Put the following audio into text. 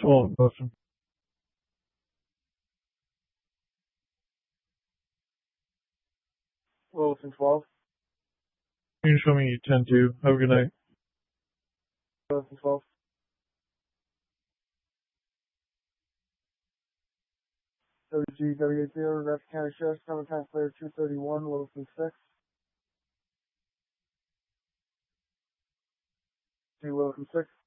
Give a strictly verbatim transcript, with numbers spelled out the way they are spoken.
Call it motion. Wilson twelve. You can show me ten two. Have a good night. Wilson twelve. W G W eight zero, Rapid County Sheriff's Department, Time Player two thirty-one, Wilson six. two Wilson six.